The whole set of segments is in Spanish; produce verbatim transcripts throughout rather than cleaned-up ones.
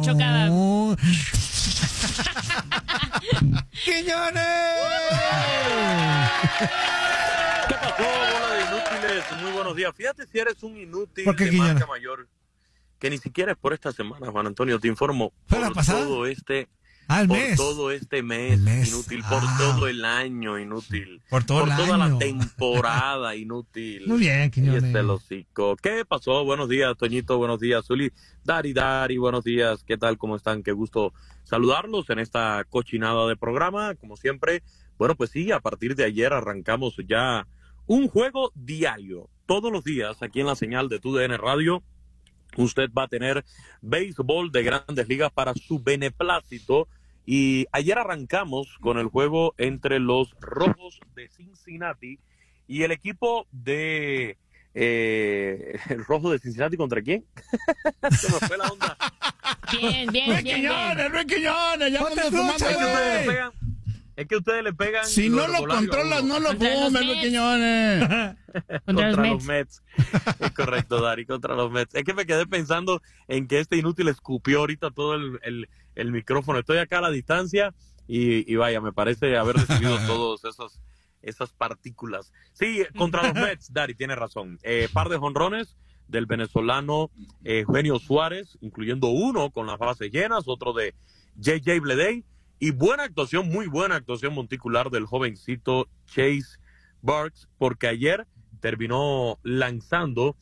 chocada. ¡Quiñones! ¿Qué pasó, bola de inútiles? Muy buenos días. Fíjate si eres un inútil ¿Por qué, de Quiñones? marca mayor, que ni siquiera es por esta semana, Juan Antonio, te informo. ¿Fue la Por pasada? todo este... Ah, el por mes. todo este mes, El mes. inútil, Ah. por todo el año, inútil. Por todo el toda año. la temporada, inútil. Muy bien, Y Quiñones. este el hocico. ¿Qué pasó? Buenos días, Toñito, buenos días, Zuli. Dari, Dari, buenos días. ¿Qué tal? ¿Cómo están? Qué gusto saludarlos en esta cochinada de programa, como siempre. Bueno, pues sí, a partir de ayer arrancamos ya un juego diario. Todos los días, aquí en la señal de Tu D N Radio, usted va a tener béisbol de Grandes Ligas para su beneplácito. Y ayer arrancamos con el juego entre los Rojos de Cincinnati y el equipo de... Eh, ¿El Rojo de Cincinnati contra quién? Se me fue la onda. Bien, bien, Luis bien, Quiñones, bien. Luis Quiñones, ya Ponte me escucha, fumando, es que ustedes le güey. pegan, es que ustedes le pegan. Si lo no lo regular a controlas, uno. no lo Contra los fumes, Luis Mets. Quiñones. Contra Contra los los Mets. Es correcto, Dari, contra los Mets. Es que me quedé pensando en que este inútil escupió ahorita todo el, el, el micrófono. Estoy acá a la distancia y, y vaya, me parece haber recibido todos esos esas partículas. Sí, contra los Mets, Dari, tiene razón. Eh, par de jonrones del venezolano eh, Eugenio Suárez, incluyendo uno con las bases llenas, otro de J J Bleday, y buena actuación, muy buena actuación monticular del jovencito Chase Burks, porque ayer terminó lanzando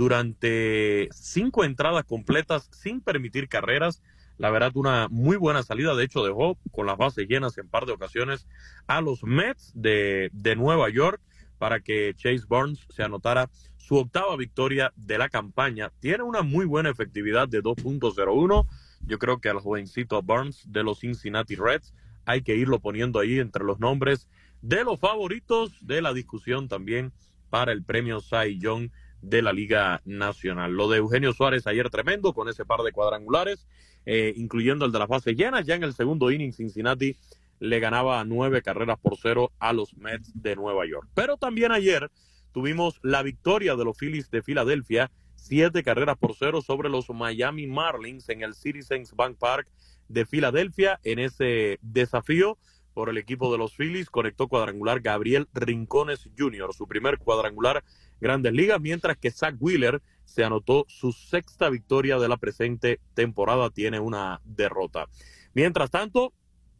durante cinco entradas completas sin permitir carreras. La verdad, una muy buena salida. De hecho, dejó con las bases llenas en par de ocasiones a los Mets de, de Nueva York para que Chase Burns se anotara su octava victoria de la campaña. Tiene una muy buena efectividad de dos punto cero uno. Yo creo que al jovencito Burns de los Cincinnati Reds hay que irlo poniendo ahí entre los nombres de los favoritos de la discusión también para el premio Cy Young de la Liga Nacional. Lo de Eugenio Suárez ayer tremendo con ese par de cuadrangulares, eh, incluyendo el de las bases llenas. Ya en el segundo inning Cincinnati le ganaba nueve carreras por cero a los Mets de Nueva York. Pero también ayer tuvimos la victoria de los Phillies de Filadelfia, siete carreras por cero sobre los Miami Marlins en el Citizens Bank Park de Filadelfia. En ese desafío por el equipo de los Phillies conectó cuadrangular Gabriel Rincones junior, su primer cuadrangular Grandes Ligas, mientras que Zach Wheeler se anotó su sexta victoria de la presente temporada, tiene una derrota. Mientras tanto,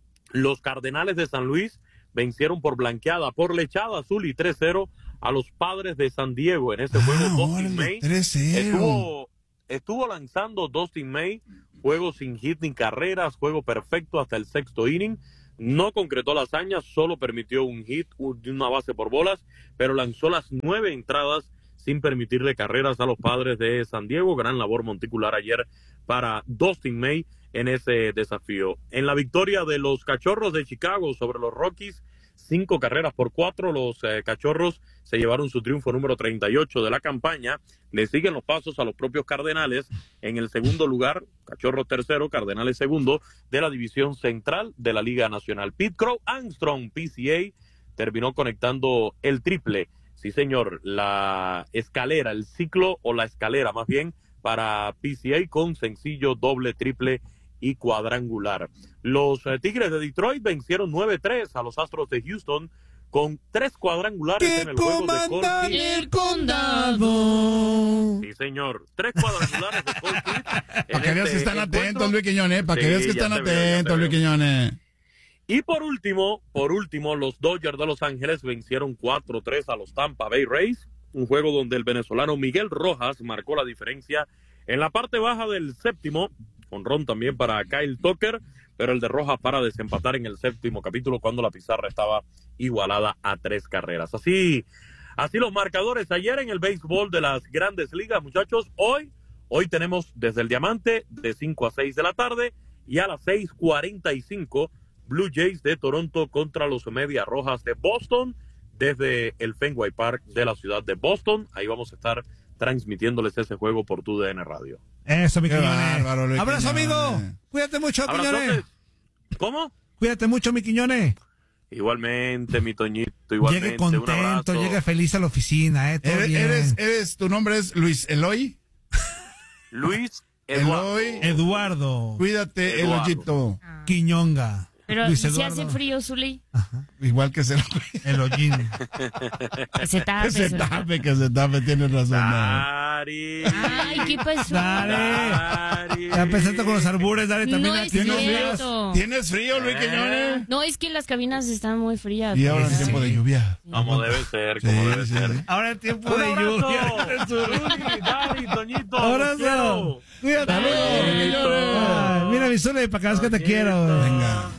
los Cardenales de San Luis vencieron por blanqueada, por lechada azul y tres cero a los Padres de San Diego. En este Ah, juego, Dustin órale, May tres cero. estuvo, estuvo lanzando Dustin May, juego sin hit ni carreras, juego perfecto hasta el sexto inning. No concretó la hazaña, solo permitió un hit, una base por bolas, pero lanzó las nueve entradas sin permitirle carreras a los Padres de San Diego. Gran labor monticular ayer para Dustin May en ese desafío. En la victoria de los Cachorros de Chicago sobre los Rockies, cinco carreras por cuatro, los eh, Cachorros se llevaron su triunfo número treinta y ocho de la campaña. Le siguen los pasos a los propios Cardenales en el segundo lugar, Cachorros tercero, Cardenales segundo, de la división central de la Liga Nacional. Pete Crow Armstrong, P C A, terminó conectando el triple. Sí, señor, la escalera, el ciclo o la escalera más bien para P C A con sencillo, doble, triple y cuadrangular. Los eh, Tigres de Detroit vencieron nueve tres a los Astros de Houston con tres cuadrangulares en el juego de Colquitt. El condado. Sí, señor, tres cuadrangulares de Colquitt. Para que veas que están atentos, Luis Quiñones, para que Sí, veas que ya están te veo, ya te atentos, Luis veo. Quiñones. Y por último, por último, los Dodgers de Los Ángeles vencieron cuatro tres a los Tampa Bay Rays, un juego donde el venezolano Miguel Rojas marcó la diferencia en la parte baja del séptimo, jonrón también para Kyle Tucker, pero el de Rojas para desempatar en el séptimo capítulo cuando la pizarra estaba igualada a tres carreras. Así, así los marcadores ayer en el béisbol de las Grandes Ligas, muchachos. Hoy, hoy tenemos desde el Diamante de cinco a seis de la tarde y a las seis cuarenta y cinco Blue Jays de Toronto contra los Medias Rojas de Boston desde el Fenway Park de la ciudad de Boston. Ahí vamos a estar transmitiéndoles ese juego por Tu D N Radio. Eso, mi Qué Quiñones. bárbaro, Luis Abrazo, Quiñones. amigo. Cuídate mucho, Abrazotes. Quiñones. ¿Cómo? Cuídate mucho, mi Quiñones. Igualmente, mi Toñito, igualmente. Llegue un contento, abrazo. llegue feliz a la oficina, eh. Todo ¿Eres, bien. eres, eres, tu nombre es Luis Eloy? Luis Eduardo. Eloy. Eduardo. Cuídate, Eduardo. Eloyito. Quiñonga. Pero Luis si Eduardo. hace frío, Zuli, Igual que se lo Eloyín. que se tape. que se Zuli. tape, que se tape, tienes razón. no. Dari. Ay, ¿qué pasó? Dale. Dari. Ya empezaste con los albures, dale también. No a es ti, ¿Tienes frío? cierto. ¿Tienes frío, Luis Quiñones? No, es que las cabinas están muy frías. Y ahora en ¿verdad? tiempo de lluvia. Como debe ser, como Sí, debe sí, ser. sí. Ahora el tiempo Un de lluvia. abrazo. Zuli, Dari, Toñito. los Abrazo. quiero. Cuídate. Saludos, Luis Quiñones. Ay, mira mi Zuli, para que veas que te quiero. Venga.